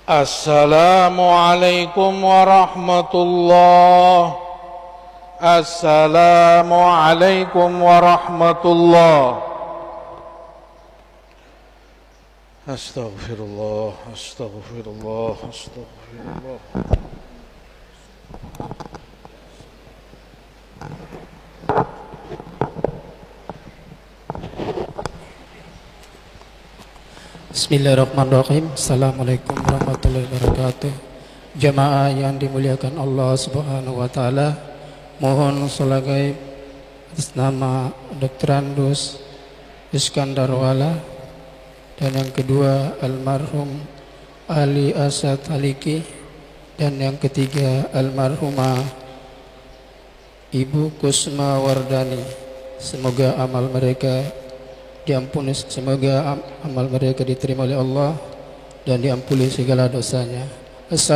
Assalamualaikum warahmatullah. Assalamualaikum warahmatullah. Astaghfirullah, astaghfirullah, astaghfirullah. Bismillahirrahmanirrahim. Assalamualaikum warahmatullahi wabarakatuh. Jamaah yang dimuliakan Allah Subhanahu wa taala, mohon salat gaib atas nama Dr. Andus Iskandar Wala dan yang kedua almarhum Ali Asad Aliki dan yang ketiga almarhumah Ibu Kusma Wardani. Semoga amal mereka diampuni, semoga amal mereka diterima oleh Allah dan diampuni segala dosanya.